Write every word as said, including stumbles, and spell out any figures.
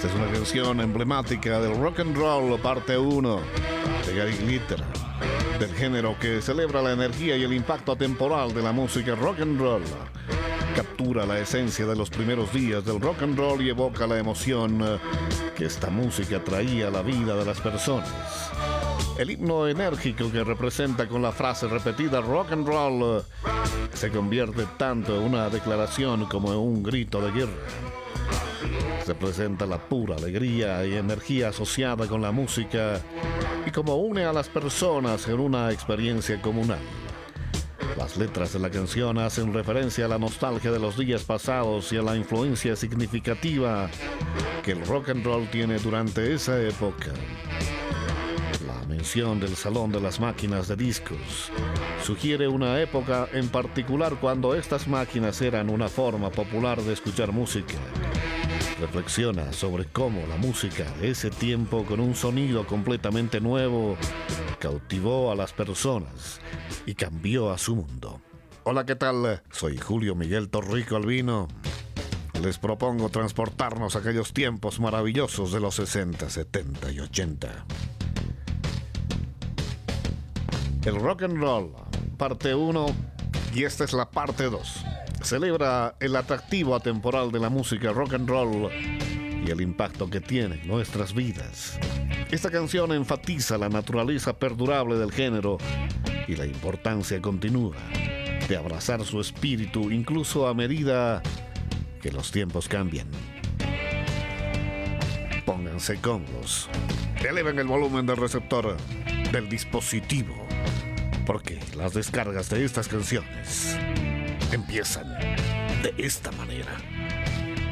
Esta es una canción emblemática del rock and roll, parte uno, de Gary Glitter, del género que celebra la energía y el impacto atemporal de la música rock and roll. Captura la esencia de los primeros días del rock and roll y evoca la emoción que esta música traía a la vida de las personas. El himno enérgico que representa con la frase repetida rock and roll se convierte tanto en una declaración como en un grito de guerra. Representa la pura alegría y energía asociada con la música y como une a las personas en una experiencia comunal. Las letras de la canción hacen referencia a la nostalgia de los días pasados y a la influencia significativa que el rock and roll tiene durante esa época. La mención del salón de las máquinas de discos sugiere una época en particular cuando estas máquinas eran una forma popular de escuchar música. Reflexiona sobre cómo la música de ese tiempo, con un sonido completamente nuevo, cautivó a las personas y cambió a su mundo. Hola, ¿qué tal? Soy Julio Miguel Torrico Albino. Les propongo transportarnos a aquellos tiempos maravillosos de los sesenta, setenta y ochenta. El rock and roll, parte uno, y esta es la parte dos. Celebra el atractivo atemporal de la música rock and roll y el impacto que tiene en nuestras vidas. Esta canción enfatiza la naturaleza perdurable del género y la importancia continua de abrazar su espíritu incluso a medida que los tiempos cambian. Pónganse cómodos, eleven el volumen del receptor del dispositivo, porque las descargas de estas canciones empiezan de esta manera.